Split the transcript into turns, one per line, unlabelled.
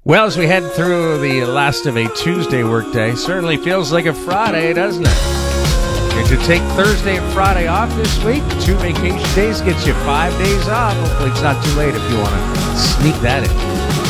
Well, as we head through the last of a Tuesday workday, certainly feels like a Friday, doesn't it? If you take Thursday and Friday off this week, 2 vacation days gets you 5 days off. Hopefully it's not too late if you want to sneak that in.